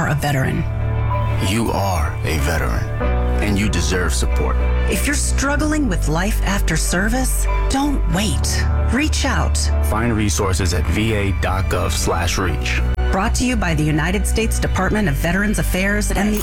a veteran. You are a veteran, and you deserve support. If you're struggling with life after service, don't wait. Reach out. Find resources at va.gov/reach. Brought to you by the United States Department of Veterans Affairs and the